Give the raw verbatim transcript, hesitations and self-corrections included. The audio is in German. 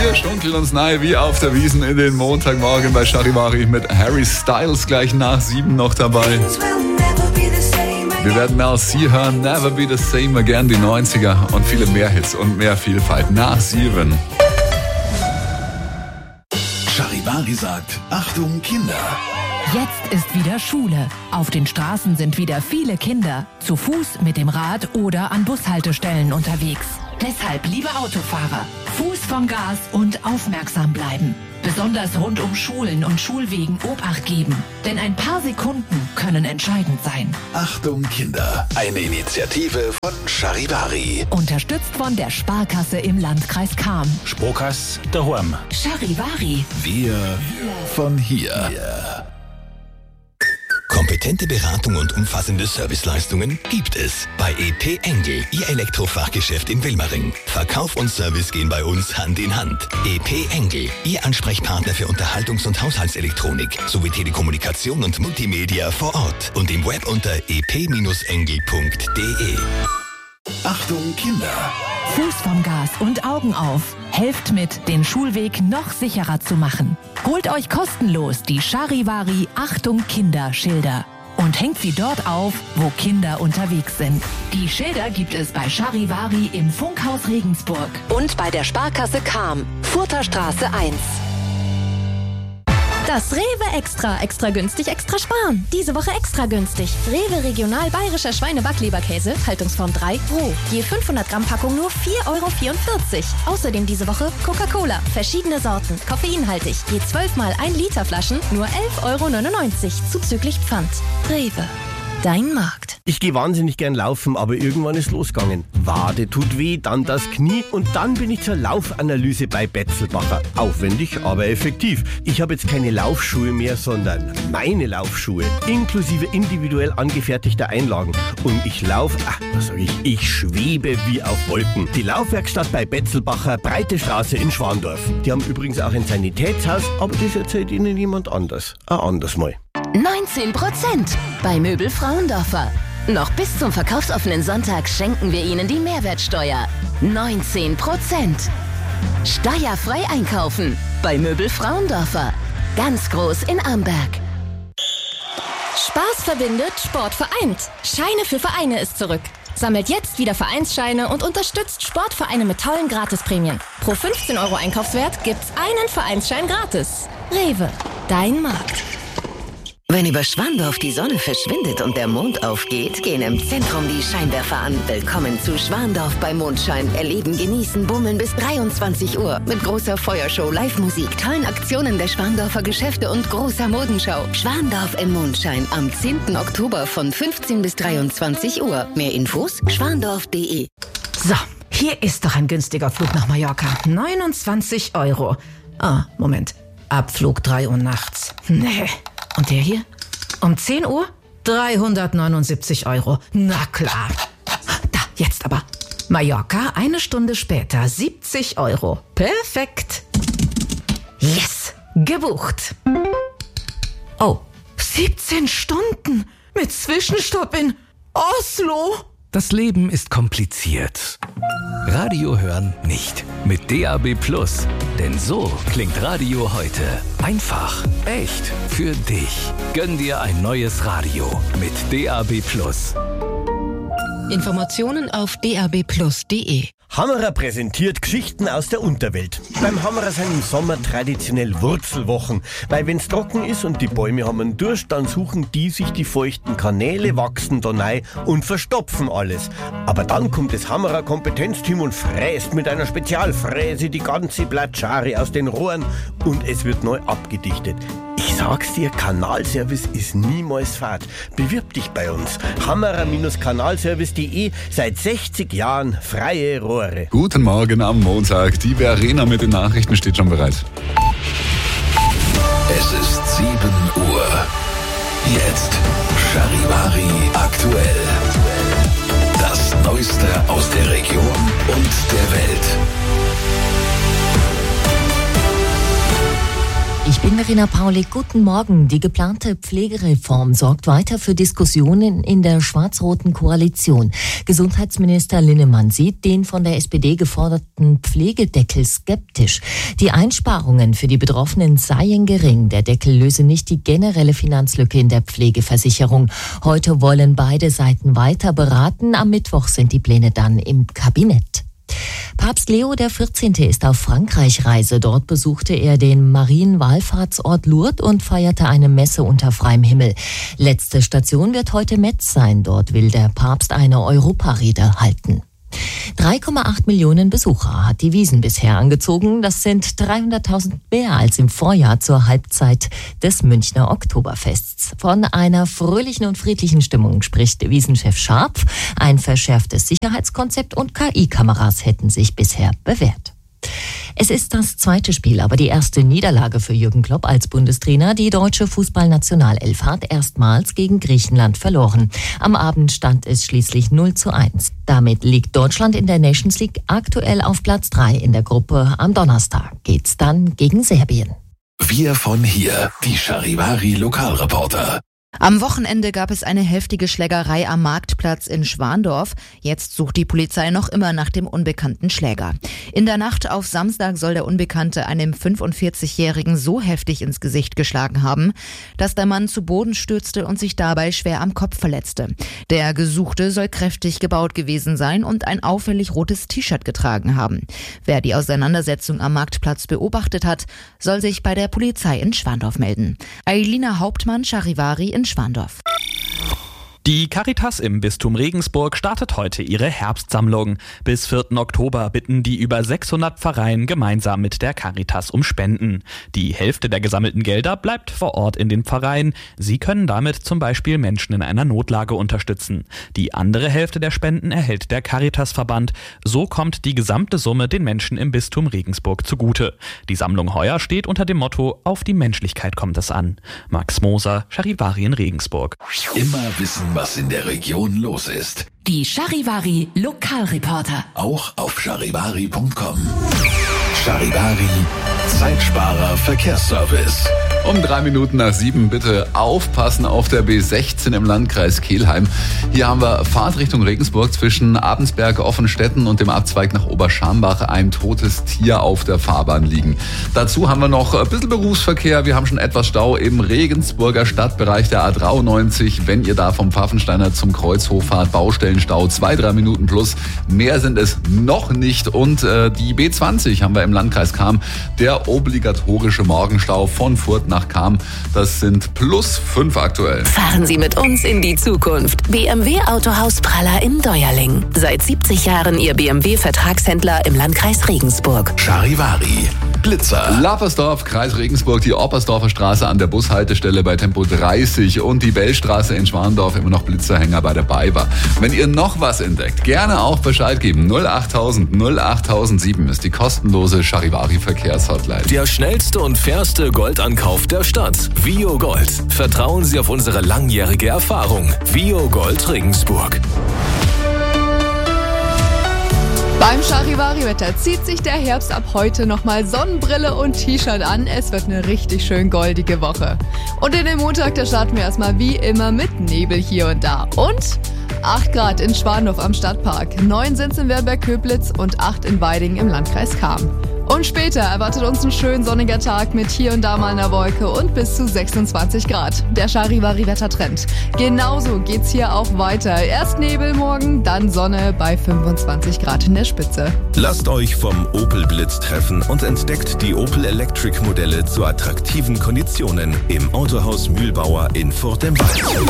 Wir stunkeln uns nahe wie auf der Wiesn in den Montagmorgen bei Charivari mit Harry Styles gleich nach sieben noch dabei. Wir werden Mel C hören, Never Be the Same Again, die neunziger und viele mehr Hits und mehr Vielfalt nach sieben. Charivari sagt, Achtung Kinder! Jetzt ist wieder Schule. Auf den Straßen sind wieder viele Kinder. Zu Fuß, mit dem Rad oder an Bushaltestellen unterwegs. Deshalb, liebe Autofahrer, Fuß vom Gas und aufmerksam bleiben. Besonders rund um Schulen und Schulwegen Obacht geben. Denn ein paar Sekunden können entscheidend sein. Achtung Kinder, eine Initiative von Charivari. Unterstützt von der Sparkasse im Landkreis Cham. Sparkasse daheim. Charivari. Wir von hier. Kompetente Beratung und umfassende Serviceleistungen gibt es bei E P Engel, Ihr Elektrofachgeschäft in Wilmering. Verkauf und Service gehen bei uns Hand in Hand. E P Engel, Ihr Ansprechpartner für Unterhaltungs- und Haushaltselektronik sowie Telekommunikation und Multimedia vor Ort und im Web unter e p engel punkt d e. Achtung Kinder! Fuß vom Gas und Augen auf. Helft mit, den Schulweg noch sicherer zu machen. Holt euch kostenlos die Charivari Achtung Kinder Schilder und hängt sie dort auf, wo Kinder unterwegs sind. Die Schilder gibt es bei Charivari im Funkhaus Regensburg und bei der Sparkasse Cham, Furterstraße eins. Das Rewe Extra. Extra günstig, extra sparen. Diese Woche extra günstig. Rewe Regional Bayerischer Schweine-Backleberkäse, Haltungsform drei, roh. Je fünfhundert Gramm Packung nur vier Euro vierundvierzig. Außerdem diese Woche Coca-Cola. Verschiedene Sorten. Koffeinhaltig. Je zwölf mal ein Liter Flaschen nur elf Euro neunundneunzig. Zuzüglich Pfand. Rewe. Dein Markt. Ich gehe wahnsinnig gern laufen, aber irgendwann ist losgegangen. Wade tut weh, dann das Knie und dann bin ich zur Laufanalyse bei Betzelbacher. Aufwendig, aber effektiv. Ich habe jetzt keine Laufschuhe mehr, sondern meine Laufschuhe. Inklusive individuell angefertigter Einlagen. Und ich laufe, ach, was sag ich, ich schwebe wie auf Wolken. Die Laufwerkstatt bei Betzelbacher, Breite Straße in Schwandorf. Die haben übrigens auch ein Sanitätshaus, aber das erzählt Ihnen jemand anders. Ein anderes Mal. neunzehn Prozent bei Möbel Frauendorfer. Noch bis zum verkaufsoffenen Sonntag schenken wir Ihnen die Mehrwertsteuer. neunzehn Prozent. Steuerfrei einkaufen bei Möbel Frauendorfer. Ganz groß in Amberg. Spaß verbindet, Sport vereint. Scheine für Vereine ist zurück. Sammelt jetzt wieder Vereinsscheine und unterstützt Sportvereine mit tollen Gratisprämien. Pro fünfzehn Euro Einkaufswert gibt's einen Vereinsschein gratis. Rewe, dein Markt. Wenn über Schwandorf die Sonne verschwindet und der Mond aufgeht, gehen im Zentrum die Scheinwerfer an. Willkommen zu Schwandorf bei Mondschein. Erleben, genießen, bummeln bis dreiundzwanzig Uhr. Mit großer Feuershow, Live-Musik, tollen Aktionen der Schwandorfer Geschäfte und großer Modenschau. Schwandorf im Mondschein am zehnten Oktober von fünfzehn bis dreiundzwanzig Uhr. Mehr Infos schwandorf punkt de. So, hier ist doch ein günstiger Flug nach Mallorca. neunundzwanzig Euro. Ah, Moment. Abflug drei Uhr nachts. Nee. Und der hier? Um zehn Uhr? dreihundertneunundsiebzig Euro. Na klar. Da, jetzt aber. Mallorca, eine Stunde später, siebzig Euro. Perfekt. Yes, gebucht. Oh, siebzehn Stunden mit Zwischenstopp in Oslo. Das Leben ist kompliziert. Radio hören nicht. Mit D A B Plus. Denn so klingt Radio heute. Einfach, echt, für dich. Gönn dir ein neues Radio mit D A B Plus. Informationen auf d a b plus punkt de. Hammerer präsentiert Geschichten aus der Unterwelt. Beim Hammerer sind im Sommer traditionell Wurzelwochen, weil wenn's trocken ist und die Bäume haben einen Durst, dann suchen die sich die feuchten Kanäle, wachsen da rein und verstopfen alles. Aber dann kommt das Hammerer Kompetenzteam und fräst mit einer Spezialfräse die ganze Blatschare aus den Rohren und es wird neu abgedichtet. Ich sag's dir, Kanalservice ist niemals fad. Bewirb dich bei uns. hammerer Kanalservice punkt de, seit sechzig Jahren freie Rohre. Guten Morgen am Montag. Die Verena mit den Nachrichten steht schon bereit. Es ist sieben Uhr. Jetzt Charivari aktuell. Das Neueste aus der Region und der Welt. Ich bin Verena Paulik, guten Morgen. Die geplante Pflegereform sorgt weiter für Diskussionen in der schwarz-roten Koalition. Gesundheitsminister Linnemann sieht den von der S P D geforderten Pflegedeckel skeptisch. Die Einsparungen für die Betroffenen seien gering. Der Deckel löse nicht die generelle Finanzlücke in der Pflegeversicherung. Heute wollen beide Seiten weiter beraten. Am Mittwoch sind die Pläne dann im Kabinett. Papst Leo der vierzehnte ist auf Frankreich-Reise. Dort besuchte er den Marienwallfahrtsort Lourdes und feierte eine Messe unter freiem Himmel. Letzte Station wird heute Metz sein. Dort will der Papst eine Europarede halten. drei Komma acht Millionen Besucher hat die Wiesn bisher angezogen. Das sind dreihunderttausend mehr als im Vorjahr zur Halbzeit des Münchner Oktoberfests. Von einer fröhlichen und friedlichen Stimmung spricht Wiesnchef Scharpf. Ein verschärftes Sicherheitskonzept und K I-Kameras hätten sich bisher bewährt. Es ist das zweite Spiel, aber die erste Niederlage für Jürgen Klopp als Bundestrainer. Die deutsche Fußballnationalelf hat erstmals gegen Griechenland verloren. Am Abend stand es schließlich null zu eins. Damit liegt Deutschland in der Nations League aktuell auf Platz drei in der Gruppe. Am Donnerstag geht's dann gegen Serbien. Wir von hier, die Charivari Lokalreporter. Am Wochenende gab es eine heftige Schlägerei am Marktplatz in Schwandorf. Jetzt sucht die Polizei noch immer nach dem unbekannten Schläger. In der Nacht auf Samstag soll der Unbekannte einem fünfundvierzigjährigen so heftig ins Gesicht geschlagen haben, dass der Mann zu Boden stürzte und sich dabei schwer am Kopf verletzte. Der Gesuchte soll kräftig gebaut gewesen sein und ein auffällig rotes T-Shirt getragen haben. Wer die Auseinandersetzung am Marktplatz beobachtet hat, soll sich bei der Polizei in Schwandorf melden. Ailina Hauptmann, Charivari in Schwandorf. Die Caritas im Bistum Regensburg startet heute ihre Herbstsammlung. Bis vierten Oktober bitten die über sechshundert Pfarreien gemeinsam mit der Caritas um Spenden. Die Hälfte der gesammelten Gelder bleibt vor Ort in den Pfarreien. Sie können damit zum Beispiel Menschen in einer Notlage unterstützen. Die andere Hälfte der Spenden erhält der Caritasverband. So kommt die gesamte Summe den Menschen im Bistum Regensburg zugute. Die Sammlung heuer steht unter dem Motto: Auf die Menschlichkeit kommt es an. Max Moser, Charivari in Regensburg. Immer wissen, was in der Region los ist. Die Charivari Lokalreporter. Auch auf charivari punkt com. Charivari, Zeitsparer Verkehrsservice. Um drei Minuten nach sieben bitte aufpassen auf der B sechzehn im Landkreis Kelheim. Hier haben wir Fahrtrichtung Regensburg zwischen Abensberg, Offenstetten und dem Abzweig nach Oberschambach ein totes Tier auf der Fahrbahn liegen. Dazu haben wir noch ein bisschen Berufsverkehr. Wir haben schon etwas Stau im Regensburger Stadtbereich der A dreiundneunzig. Wenn ihr da vom Pfaffensteiner zum Kreuzhof fahrt, Baustellenstau, zwei, drei Minuten plus. Mehr sind es noch nicht. Und äh, die B zwanzig haben wir im Landkreis Cham. Der obligatorische Morgenstau von Furth nach Cham. Das sind plus fünf aktuell. Fahren Sie mit uns in die Zukunft. B M W Autohaus Praller in Deuerling. Seit siebzig Jahren Ihr B M W-Vertragshändler im Landkreis Regensburg. Charivari, Blitzer. Lappersdorf, Kreis Regensburg, die Oppersdorfer Straße an der Bushaltestelle bei Tempo dreißig und die Bellstraße in Schwandorf, immer noch Blitzerhänger bei der BayWa. Wenn ihr noch was entdeckt, gerne auch Bescheid geben. null achttausend null achttausendsieben ist die kostenlose Charivari-Verkehrshotline. Der schnellste und fairste Goldankauf der Stadt. Vio Gold. Vertrauen Sie auf unsere langjährige Erfahrung. Vio Gold Regensburg. Beim Charivari-Wetter zieht sich der Herbst ab heute nochmal Sonnenbrille und T-Shirt an. Es wird eine richtig schön goldige Woche. Und in den Montag, da starten wir erstmal wie immer mit Nebel hier und da. Und acht Grad in Schwandorf am Stadtpark, neun sind's in Werdenberg-Köblitz und acht in Weidingen im Landkreis Cham. Und später erwartet uns ein schön sonniger Tag mit hier und da mal einer Wolke und bis zu sechsundzwanzig Grad. Der Charivari-Wettertrend. Genauso geht's hier auch weiter. Erst Nebel morgen, dann Sonne bei fünfundzwanzig Grad in der Spitze. Lasst euch vom Opel Blitz treffen und entdeckt die Opel Electric Modelle zu attraktiven Konditionen im Autohaus Mühlbauer in Furth im Wald.